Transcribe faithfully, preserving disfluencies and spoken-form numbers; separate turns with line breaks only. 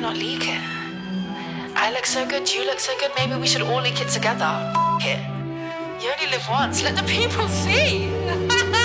not leak it? I look so good, you look so good, maybe we should all leak it together. F- it. You only live once, let the people see.